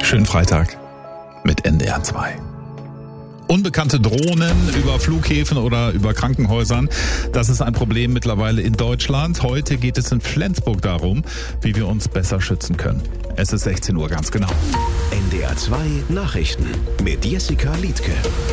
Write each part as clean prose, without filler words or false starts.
Schönen Freitag mit NDR 2. Unbekannte Drohnen über Flughäfen oder über Krankenhäusern, das ist ein Problem mittlerweile in Deutschland. Heute geht es in Flensburg darum, wie wir uns besser schützen können. Es ist 16 Uhr, ganz genau. NDR 2 Nachrichten mit Jessica Liedtke.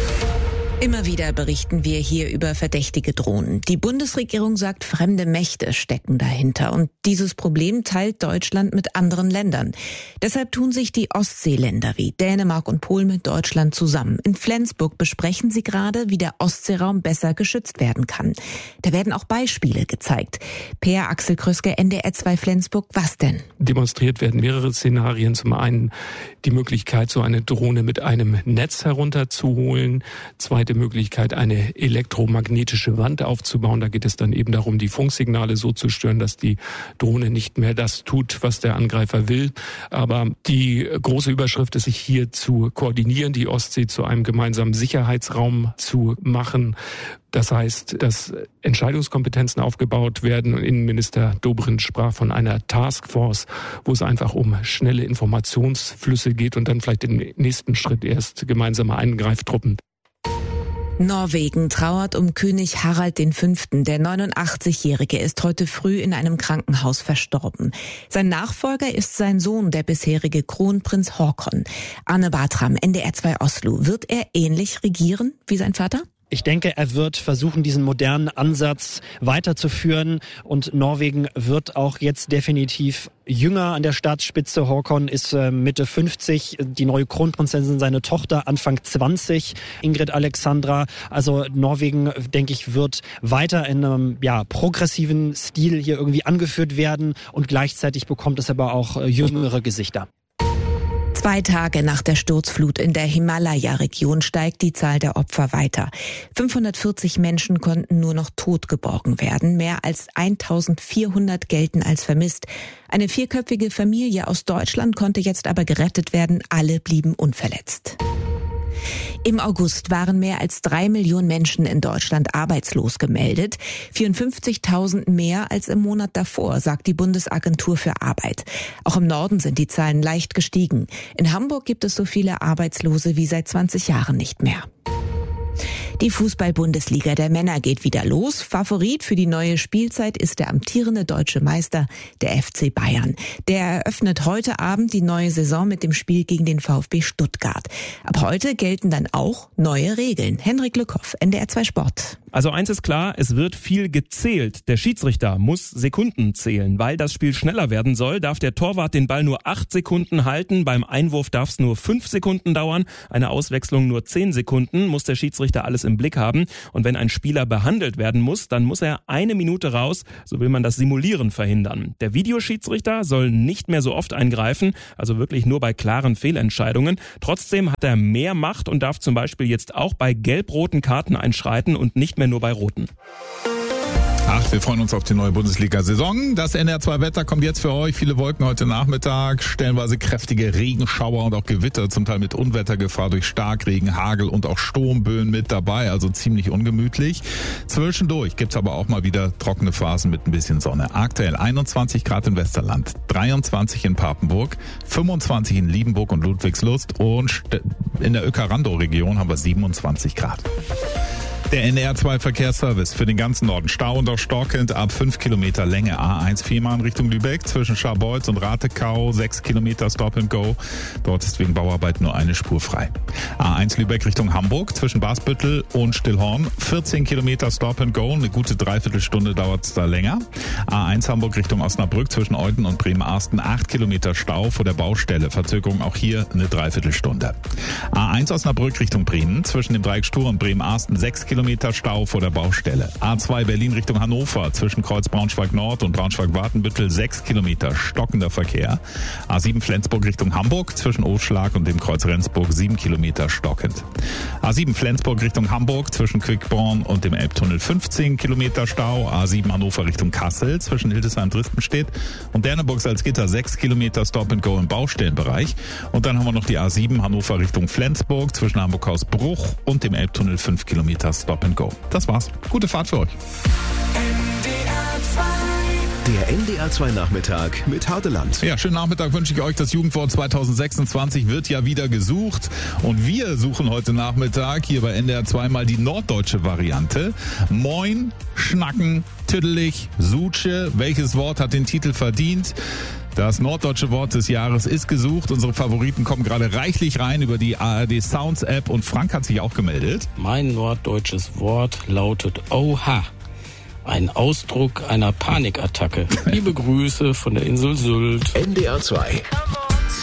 Immer wieder berichten wir hier über verdächtige Drohnen. Die Bundesregierung sagt, fremde Mächte stecken dahinter. Und dieses Problem teilt Deutschland mit anderen Ländern. Deshalb tun sich die Ostseeländer wie Dänemark und Polen mit Deutschland zusammen. In Flensburg besprechen sie gerade, wie der Ostseeraum besser geschützt werden kann. Da werden auch Beispiele gezeigt. Per Axel Kröske, NDR 2 Flensburg, was denn? Demonstriert werden mehrere Szenarien. Zum einen die Möglichkeit, so eine Drohne mit einem Netz herunterzuholen. Zweite Möglichkeit, eine elektromagnetische Wand aufzubauen. Da geht es dann eben darum, die Funksignale so zu stören, dass die Drohne nicht mehr das tut, was der Angreifer will. Aber die große Überschrift ist, sich hier zu koordinieren, die Ostsee zu einem gemeinsamen Sicherheitsraum zu machen. Das heißt, dass Entscheidungskompetenzen aufgebaut werden. Und Innenminister Dobrindt sprach von einer Taskforce, wo es einfach um schnelle Informationsflüsse geht und dann vielleicht im nächsten Schritt erst gemeinsame Eingreiftruppen. Norwegen trauert um König Harald V. Der 89-Jährige ist heute früh in einem Krankenhaus verstorben. Sein Nachfolger ist sein Sohn, der bisherige Kronprinz Haakon. Anne Bartram, NDR 2 Oslo. Wird er ähnlich regieren wie sein Vater? Ich denke, er wird versuchen, diesen modernen Ansatz weiterzuführen und Norwegen wird auch jetzt definitiv jünger an der Staatsspitze. Haakon ist Mitte 50, die neue Kronprinzessin, seine Tochter Anfang 20, Ingrid Alexandra. Also Norwegen, denke ich, wird weiter in einem progressiven Stil hier irgendwie angeführt werden und gleichzeitig bekommt es aber auch jüngere Gesichter. 2 Tage nach der Sturzflut in der Himalaya-Region steigt die Zahl der Opfer weiter. 540 Menschen konnten nur noch tot geborgen werden. Mehr als 1400 gelten als vermisst. Eine 4-köpfige Familie aus Deutschland konnte jetzt aber gerettet werden. Alle blieben unverletzt. Im August waren mehr als 3 Millionen Menschen in Deutschland arbeitslos gemeldet. 54.000 mehr als im Monat davor, sagt die Bundesagentur für Arbeit. Auch im Norden sind die Zahlen leicht gestiegen. In Hamburg gibt es so viele Arbeitslose wie seit 20 Jahren nicht mehr. Die Fußball-Bundesliga der Männer geht wieder los. Favorit für die neue Spielzeit ist der amtierende deutsche Meister, der FC Bayern. Der eröffnet heute Abend die neue Saison mit dem Spiel gegen den VfB Stuttgart. Ab heute gelten dann auch neue Regeln. Henrik Lückhoff, NDR 2 Sport. Also eins ist klar, es wird viel gezählt. Der Schiedsrichter muss Sekunden zählen. Weil das Spiel schneller werden soll, darf der Torwart den Ball nur 8 Sekunden halten. Beim Einwurf darf es nur 5 Sekunden dauern. Eine Auswechslung nur 10 Sekunden. Muss der Schiedsrichter alles im Blick haben. Und wenn ein Spieler behandelt werden muss, dann muss er 1 Minute raus. So will man das Simulieren verhindern. Der Videoschiedsrichter soll nicht mehr so oft eingreifen. Also wirklich nur bei klaren Fehlentscheidungen. Trotzdem hat er mehr Macht und darf zum Beispiel jetzt auch bei gelb-roten Karten einschreiten und nicht mehr nur bei roten. Ach, wir freuen uns auf die neue Bundesliga-Saison. Das NDR 2 Wetter kommt jetzt für euch. Viele Wolken heute Nachmittag, stellenweise kräftige Regenschauer und auch Gewitter, zum Teil mit Unwettergefahr durch Starkregen, Hagel und auch Sturmböen mit dabei, also ziemlich ungemütlich. Zwischendurch gibt's aber auch mal wieder trockene Phasen mit ein bisschen Sonne. Aktuell 21 Grad im Westerland, 23 in Papenburg, 25 in Liebenburg und Ludwigslust und in der Öckerando-Region haben wir 27 Grad. Der NDR 2 Verkehrsservice für den ganzen Norden. Stau und auch stockend ab 5 Kilometer Länge A1 Fehmarn Richtung Lübeck zwischen Scharbeutz und Ratekau 6 Kilometer Stop and Go. Dort ist wegen Bauarbeit nur eine Spur frei. A1 Lübeck Richtung Hamburg zwischen Basbüttel und Stillhorn 14 Kilometer Stop and Go. Eine gute Dreiviertelstunde dauert es da länger. A1 Hamburg Richtung Osnabrück zwischen Euden und Bremen-Arsten 8 Kilometer Stau vor der Baustelle. Verzögerung auch hier eine Dreiviertelstunde. A1 Osnabrück Richtung Bremen zwischen dem Dreieck Stur und Bremen-Arsten 6 Kilometer Stau vor der Baustelle. A2 Berlin Richtung Hannover zwischen Kreuz Braunschweig Nord und Braunschweig-Wartenbüttel 6 Kilometer stockender Verkehr. A7 Flensburg Richtung Hamburg zwischen Oschlag und dem Kreuz Rendsburg 7 Kilometer stockend. A7 Flensburg Richtung Hamburg zwischen Quickborn und dem Elbtunnel 15 Kilometer Stau. A7 Hannover Richtung Kassel zwischen Hildesheim-Drispenstedt und Derneburg-Salzgitter 6 Kilometer Stop and Go im Baustellenbereich. Und dann haben wir noch die A7 Hannover Richtung Flensburg zwischen Hamburg-Hausbruch und dem Elbtunnel 5 Kilometer Stop and Go. Das war's. Gute Fahrt für euch. NDR 2 Der NDR 2 Nachmittag mit Hardeland. Ja, schönen Nachmittag wünsche ich euch. Das Jugendwort 2026 wird ja wieder gesucht. Und wir suchen heute Nachmittag hier bei NDR 2 mal die norddeutsche Variante. Moin, Schnacken, Tüdelig, Sutsche. Welches Wort hat den Titel verdient? Das norddeutsche Wort des Jahres ist gesucht. Unsere Favoriten kommen gerade reichlich rein über die ARD Sounds App. Und Frank hat sich auch gemeldet. Mein norddeutsches Wort lautet Oha. Ein Ausdruck einer Panikattacke. Liebe Grüße von der Insel Sylt. NDR 2.